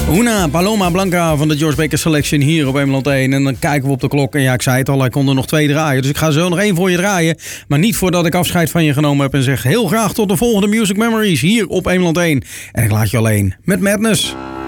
Una Paloma Blanca van de George Baker Selection hier op Emerald 1. En dan kijken we op de klok. En ja, ik zei het al, ik kon er nog 2 draaien. Dus ik ga zo nog 1 voor je draaien. Maar niet voordat ik afscheid van je genomen heb. En zeg heel graag tot de volgende Music Memories hier op Emerald 1. En ik laat je alleen met Madness.